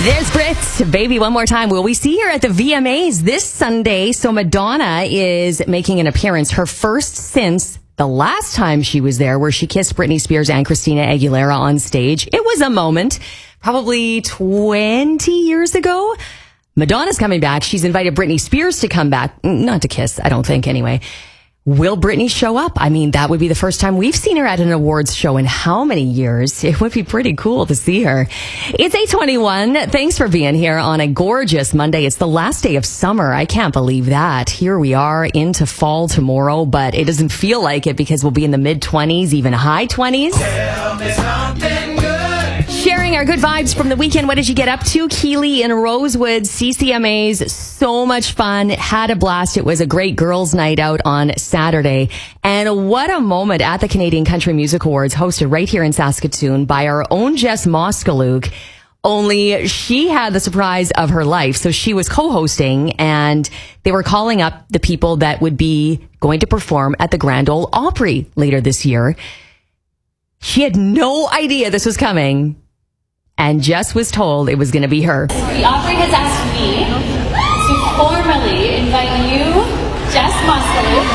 There's Brit, Baby One More Time. Will we see her at the VMAs this Sunday? So Madonna is making an appearance, her first since the last time she was there, where she kissed Britney Spears and Christina Aguilera on stage. It was a moment, probably 20 years ago. Madonna's coming back. She's invited Britney Spears to come back. Not to kiss, I don't think, anyway. Will Britney show up? I mean, that would be the first time we've seen her at an awards show in how many years? It would be pretty cool to see her. It's 8:21. Thanks for being here on a gorgeous Monday. It's the last day of summer. I can't believe that. Here we are into fall tomorrow, but it doesn't feel like it because we'll be in the mid-20s, even high 20s. Tell me something good. Sharing our good vibes from the weekend. What did you get up to? Keeley in Rosewood, CCMAs. So much fun. Had a blast. It was a great girls' night out on Saturday. And what a moment at the Canadian Country Music Awards, hosted right here in Saskatoon by our own Jess Moskaluk. Only she had the surprise of her life. So she was co-hosting, and they were calling up the people that would be going to perform at the Grand Ole Opry later this year. She had no idea this was coming, and Jess was told it was going to be her. The Opry has asked me to formally invite you, Jess Moskaluk,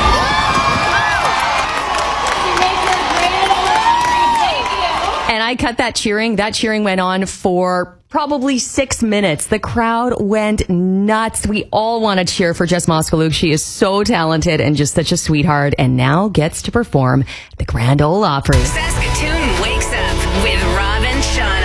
to make your Grand Ole Opry debut. And I cut that cheering. That cheering went on for probably 6 minutes. The crowd went nuts. We all want to cheer for Jess Moskaluk. She is so talented and just such a sweetheart, and now gets to perform the Grand Ole Opry. Saskatoon wakes up with Rob and Shauna.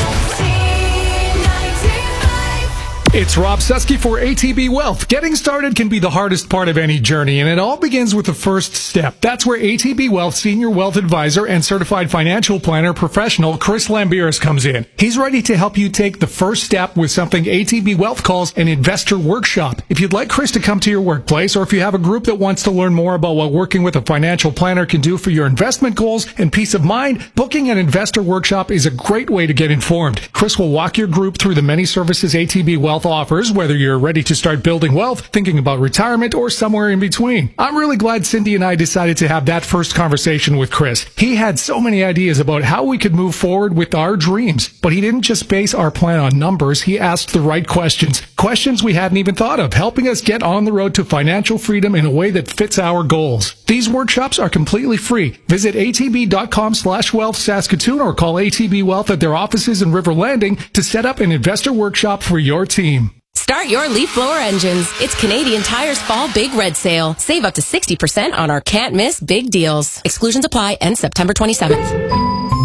It's Rob Susky for ATB Wealth. Getting started can be the hardest part of any journey, and it all begins with the first step. That's where ATB Wealth Senior Wealth Advisor and Certified Financial Planner Professional Chris Lambiris comes in. He's ready to help you take the first step with something ATB Wealth calls an investor workshop. If you'd like Chris to come to your workplace, or if you have a group that wants to learn more about what working with a financial planner can do for your investment goals and peace of mind, booking an investor workshop is a great way to get informed. Chris will walk your group through the many services ATB Wealth offers, whether you're ready to start building wealth, thinking about retirement, or somewhere in between. I'm really glad Cindy and I decided to have that first conversation with Chris. He had so many ideas about how we could move forward with our dreams, but he didn't just base our plan on numbers. He asked the right questions we hadn't even thought of, helping us get on the road to financial freedom in a way that fits our goals. These workshops are completely free. Visit atb.com/wealth Saskatoon or call ATB Wealth at their offices in River Landing to set up an investor workshop for your team. Start your leaf blower engines. It's Canadian Tire's Fall Big Red Sale. Save up to 60% on our can't miss big deals. Exclusions apply, end September 27th.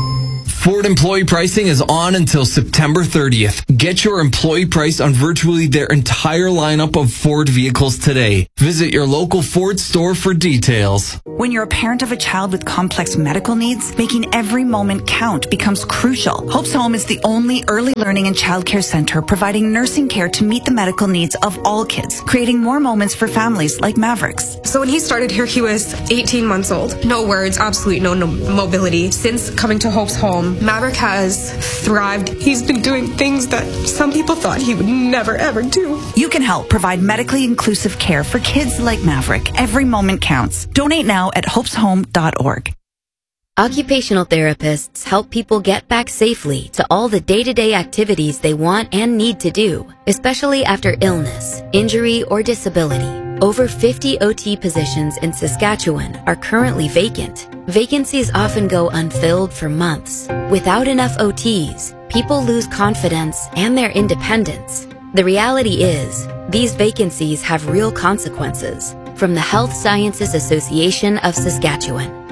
Ford employee pricing is on until September 30th. Get your employee price on virtually their entire lineup of Ford vehicles today. Visit your local Ford store for details. When you're a parent of a child with complex medical needs, making every moment count becomes crucial. Hope's Home is the only early learning and childcare center providing nursing care to meet the medical needs of all kids, creating more moments for families like Mavericks. So when he started here, he was 18 months old. No words, absolutely no mobility. Since coming to Hope's Home, Maverick has thrived. He's been doing things that some people thought he would never, ever do. You can help provide medically inclusive care for kids like Maverick. Every moment counts. Donate now at hopeshome.org. Occupational therapists help people get back safely to all the day-to-day activities they want and need to do, especially after illness, injury, or disability. Over 50 OT positions in Saskatchewan are currently vacant. Vacancies often go unfilled for months. Without enough OTs, people lose confidence and their independence. The reality is, these vacancies have real consequences. From the Health Sciences Association of Saskatchewan.